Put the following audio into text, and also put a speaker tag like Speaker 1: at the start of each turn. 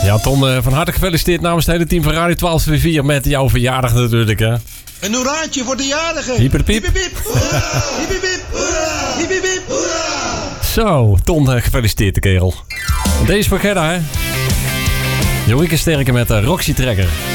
Speaker 1: Ja, Ton, van harte gefeliciteerd namens het hele team van Radio 1224 met jouw verjaardag natuurlijk, hè.
Speaker 2: Een hoeraatje voor de jarigen.
Speaker 1: Hiep de piep.
Speaker 2: Hiep, hiep, hoera. Hiep, hiep, hiep, hoera. Hiep, hiep, hiep, hoera.
Speaker 1: Zo, Ton, gefeliciteerd de kerel. Deze voor Gerda, hè. Joïke Sterke met de Roxy Trekker.